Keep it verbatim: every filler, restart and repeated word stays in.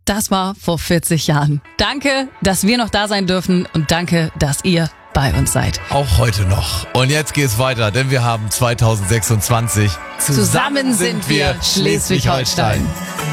Das war vor vierzig Jahren. Danke, dass wir noch da sein dürfen und danke, dass ihr bei uns seid. Auch heute noch. Und jetzt geht's weiter, denn wir haben zwanzig sechsundzwanzig. Zusammen sind wir Schleswig-Holstein.